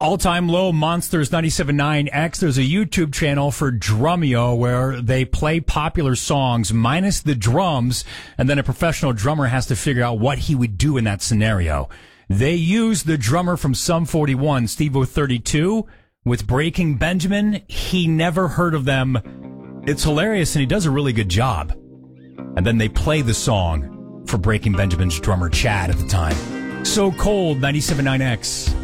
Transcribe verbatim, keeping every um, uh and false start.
All-time low, Monsters ninety-seven point nine X. There's a YouTube channel for Drumeo where they play popular songs minus the drums, and then a professional drummer has to figure out what he would do in that scenario. They use the drummer from Sum forty-one, Steve O thirty-two, with Breaking Benjamin. He never heard of them. It's hilarious, and he does a really good job. And then they play the song for Breaking Benjamin's drummer, Chad, at the time. So Cold, ninety-seven point nine X.